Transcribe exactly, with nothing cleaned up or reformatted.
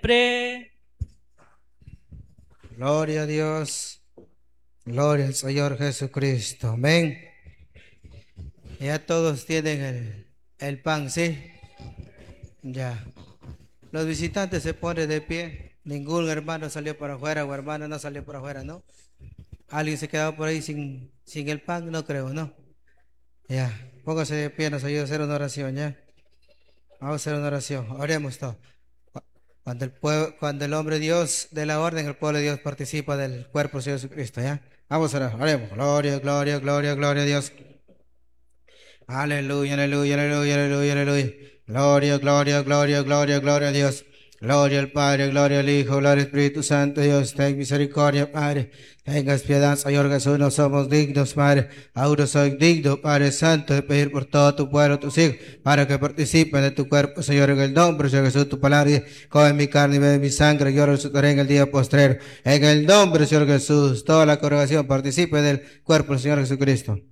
Pre. Gloria a Dios. Gloria al Señor Jesucristo. Amén. Ya todos tienen el, el pan, ¿sí? Ya. Los visitantes se ponen de pie. Ningún hermano salió para afuera o hermana no salió para afuera, ¿no? ¿Alguien se quedó por ahí sin, sin el pan? No creo, ¿no? Ya. Póngase de pie, nos ayuda a hacer una oración, ¿ya? Vamos a hacer una oración. Oremos todos. Cuando el, pueblo, cuando el hombre de Dios de la orden, el pueblo de Dios participa del cuerpo de Jesucristo, ¿ya? Vamos a orar, oremos. Gloria, gloria, gloria, gloria a Dios. Aleluya, aleluya, aleluya, aleluya, aleluya. Gloria, gloria, gloria, gloria, gloria a Dios. Gloria al Padre, gloria al Hijo, gloria al Espíritu Santo. Dios, ten misericordia, Padre. Tengas piedad, Señor Jesús, no somos dignos, Padre. Ahora soy digno, Padre Santo, de pedir por todo tu pueblo, tus hijos, para que participen de tu cuerpo, Señor, en el nombre de Jesús, tu palabra. Come mi carne y bebe mi sangre, yo resucitaré en el día postrero. En el nombre, Señor Jesús, toda la congregación participe del cuerpo del Señor Jesucristo.